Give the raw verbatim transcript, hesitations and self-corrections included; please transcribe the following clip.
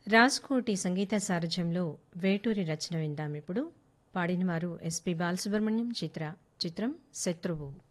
రాజ్కోటి సంగీత సారథ్యంలో వేటూరి రచన విందాం ఇప్పుడు. పాడినవారు ఎస్పి బాలసుబ్రహ్మణ్యం, చిత్ర. చిత్రం శత్రువు.